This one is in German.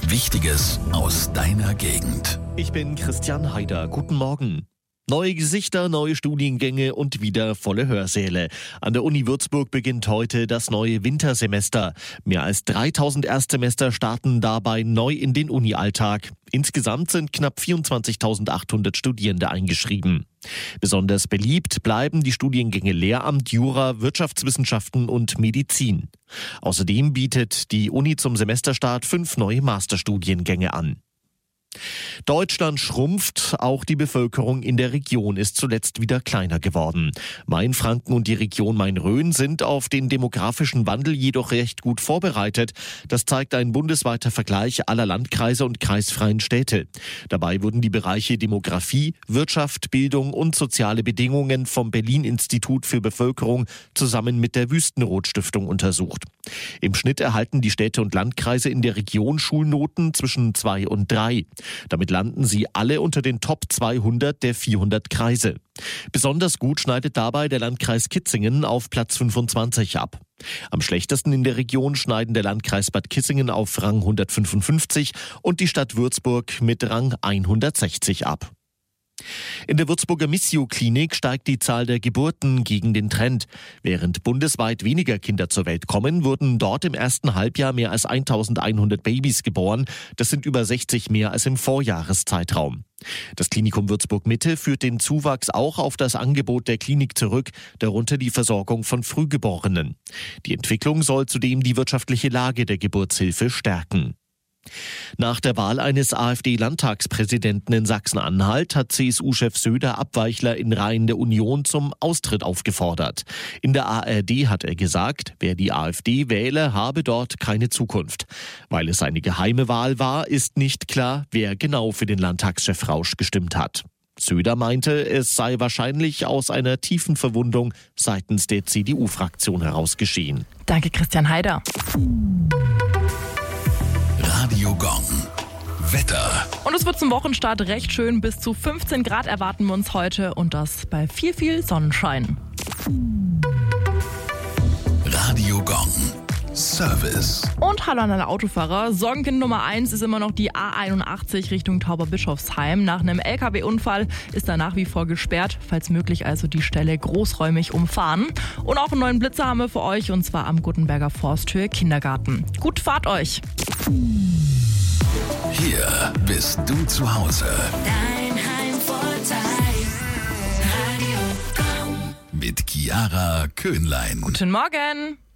Wichtiges aus deiner Gegend. Ich bin Christian Haider. Guten Morgen. Neue Gesichter, neue Studiengänge und wieder volle Hörsäle. An der Uni Würzburg beginnt heute das neue Wintersemester. Mehr als 3000 Erstsemester starten dabei neu in den Uni-Alltag. Insgesamt sind knapp 24.800 Studierende eingeschrieben. Besonders beliebt bleiben die Studiengänge Lehramt, Jura, Wirtschaftswissenschaften und Medizin. Außerdem bietet die Uni zum Semesterstart 5 neue Masterstudiengänge an. Deutschland schrumpft, auch die Bevölkerung in der Region ist zuletzt wieder kleiner geworden. Mainfranken und die Region Main-Rhön sind auf den demografischen Wandel jedoch recht gut vorbereitet. Das zeigt ein bundesweiter Vergleich aller Landkreise und kreisfreien Städte. Dabei wurden die Bereiche Demografie, Wirtschaft, Bildung und soziale Bedingungen vom Berlin-Institut für Bevölkerung zusammen mit der Wüstenrot-Stiftung untersucht. Im Schnitt erhalten die Städte und Landkreise in der Region Schulnoten zwischen 2 und 3. Damit landen sie alle unter den Top 200 der 400 Kreise. Besonders gut schneidet dabei der Landkreis Kitzingen auf Platz 25 ab. Am schlechtesten in der Region schneiden der Landkreis Bad Kissingen auf Rang 155 und die Stadt Würzburg mit Rang 160 ab. In der Würzburger Missio-Klinik steigt die Zahl der Geburten gegen den Trend. Während bundesweit weniger Kinder zur Welt kommen, wurden dort im ersten Halbjahr mehr als 1100 Babys geboren. Das sind über 60 mehr als im Vorjahreszeitraum. Das Klinikum Würzburg-Mitte führt den Zuwachs auch auf das Angebot der Klinik zurück, darunter die Versorgung von Frühgeborenen. Die Entwicklung soll zudem die wirtschaftliche Lage der Geburtshilfe stärken. Nach der Wahl eines AfD-Landtagspräsidenten in Sachsen-Anhalt hat CSU-Chef Söder Abweichler in Reihen der Union zum Austritt aufgefordert. In der ARD hat er gesagt, wer die AfD wähle, habe dort keine Zukunft. Weil es eine geheime Wahl war, ist nicht klar, wer genau für den Landtagschef Rausch gestimmt hat. Söder meinte, es sei wahrscheinlich aus einer tiefen Verwundung seitens der CDU-Fraktion heraus geschehen. Danke, Christian Haider. Radio Gong. Wetter. Und es wird zum Wochenstart recht schön. Bis zu 15 Grad erwarten wir uns heute und das bei viel Sonnenschein. Radio Gong. Service. Und hallo an alle Autofahrer. Sorgenkind Nummer 1 ist immer noch die A81 Richtung Tauberbischofsheim. Nach einem LKW-Unfall ist da nach wie vor gesperrt. Falls möglich also die Stelle großräumig umfahren. Und auch einen neuen Blitzer haben wir für euch und zwar am Guttenberger Forsthöhe Kindergarten. Gut Fahrt euch! Hier bist du zu Hause. Dein Heimvorteil. Radio Gong. Mit Chiara Köhnlein. Guten Morgen!